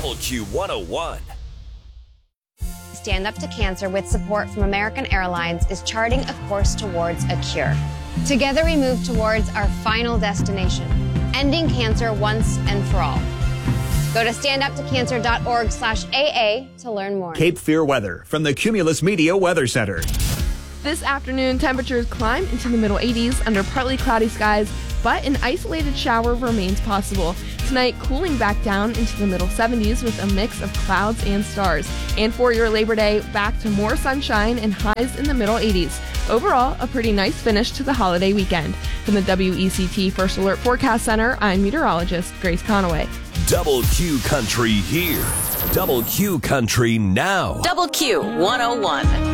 Double Q 101. Stand Up to Cancer, with support from American Airlines, is charting a course towards a cure. Together we move towards our final destination, ending cancer once and for all. Go to standuptocancer.org/AA to learn more. Cape Fear weather from the Cumulus Media Weather Center. This afternoon, temperatures climb into the middle 80s under partly cloudy skies, but an isolated shower remains possible. Tonight, cooling back down into the middle 70s with a mix of clouds and stars. And for your Labor Day, back to more sunshine and highs in the middle 80s. Overall, a pretty nice finish to the holiday weekend. From the WECT First Alert Forecast Center, I'm meteorologist Grace Conaway. Double Q Country here. Double Q Country now. Double Q 101.